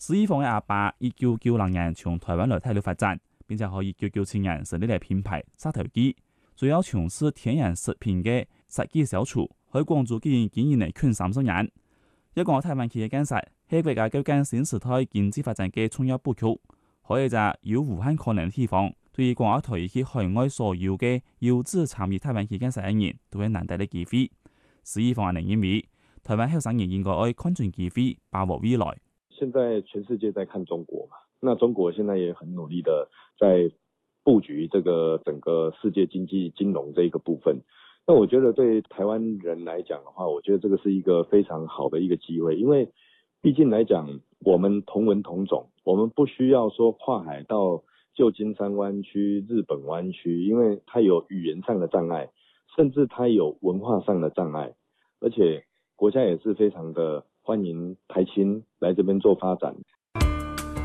施一峰的阿爸1996年從台灣來大陸發展，並且可以1997年成立了品牌沙頭基，主要從事天然食品嘅設計小廚，喺廣州經營了近30年。一個台灣企業建設係國家構建新時代經濟發展嘅重要布局，可以在有無限可能嘅地方，對於廣澳台以及海外所有嘅優質參與台灣企業建設嘅人都係難得嘅機會。施一峰認為，台灣後生人應該愛看準機會，把握未來。 現在全世界在看中國嘛，那中國現在也很努力的在布局這個整個世界經濟金融這一個部分。那我覺得對台灣人來講的話，我覺得這個是一個非常好的一個機會，因為畢竟來講，我們同文同種，我們不需要說跨海到舊金山灣區、日本灣區，因為它有語言上的障礙，甚至它有文化上的障礙，而且國家也是非常的歡迎台青來這邊做發展。